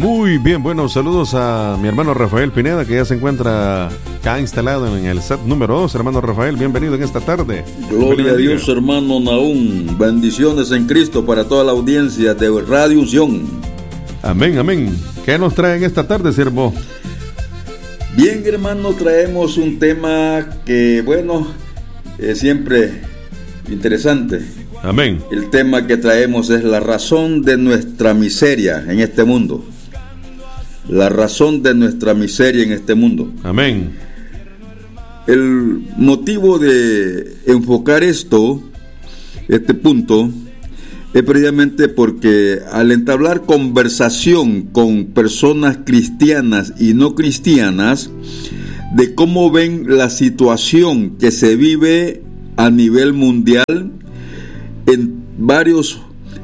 Muy bien, bueno, saludos a mi hermano Rafael Pineda, que ya se encuentra acá instalado en el set número 2. Hermano Rafael, bienvenido en esta tarde. Gloria a Dios, hermano Nahum. Bendiciones en Cristo para toda la audiencia de Radio Unción. Amén, amén. ¿Qué nos trae en esta tarde, siervo? Bien, hermano, traemos un tema que, bueno, es siempre interesante. Amén. El tema que traemos es la razón de nuestra miseria en este mundo. La razón de nuestra miseria en este mundo. Amén. El motivo de enfocar este punto, es precisamente porque al entablar conversación con personas cristianas y no cristianas, de cómo ven la situación que se vive a nivel mundial en varios,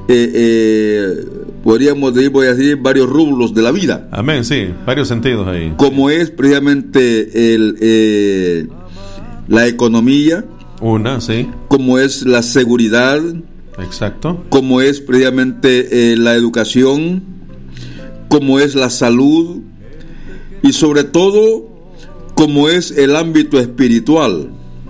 podríamos decir, varios rubros de la vida. Amén, sí, varios sentidos ahí. Como es precisamente la economía. Una, sí. Como es la seguridad. Exacto. Como es precisamente la educación. Como es la salud. Y sobre todo, como es el ámbito espiritual.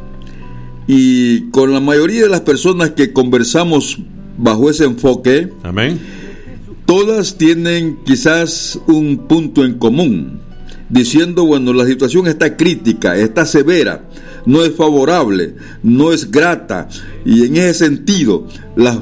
Y con la mayoría de las personas que conversamos bajo ese enfoque, amén, todas tienen quizás un punto en común, diciendo, bueno, la situación está crítica, está severa, no es favorable, no es grata, y en ese sentido las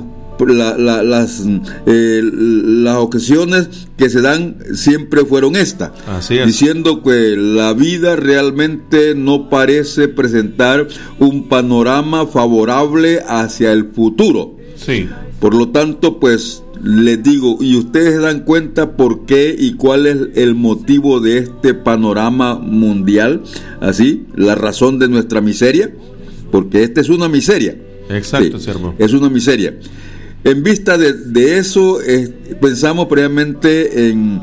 ocasiones que se dan siempre fueron estas. Así es. Diciendo que la vida realmente no parece presentar un panorama favorable hacia el futuro. Sí. Por lo tanto, pues les digo, y ustedes se dan cuenta por qué y cuál es el motivo de este panorama mundial, así, la razón de nuestra miseria, porque esta es una miseria. Exacto, sí, siervo. es una miseria. En vista de eso, pensamos previamente en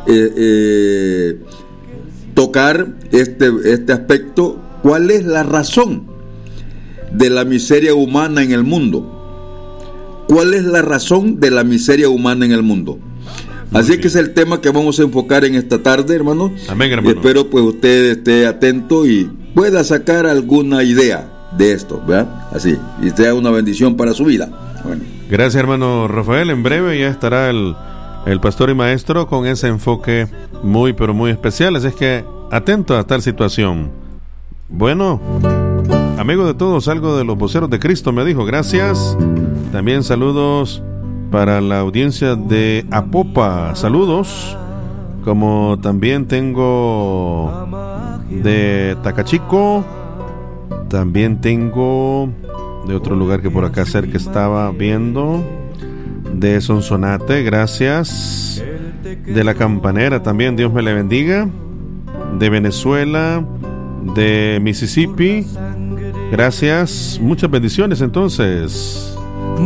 tocar este aspecto. ¿Cuál es la razón de la miseria humana en el mundo? ¿Cuál es la razón de la miseria humana en el mundo? Así que es el tema que vamos a enfocar en esta tarde, hermano. Amén, hermano. Y espero pues usted esté atento y pueda sacar alguna idea de esto, ¿verdad? Así, y sea una bendición para su vida. Bueno. Gracias, hermano Rafael. En breve ya estará el pastor y maestro con ese enfoque muy, pero muy especial. Así es que atento a tal situación. Bueno, amigo de todos, algo de los voceros de Cristo me dijo. Gracias. También saludos para la audiencia de Apopa. Saludos. Como también tengo de Tacachico. También tengo de otro lugar que por acá cerca estaba viendo, de Sonsonate, gracias. De La Campanera también, Dios me le bendiga. De Venezuela, de Mississippi, gracias. Muchas bendiciones entonces.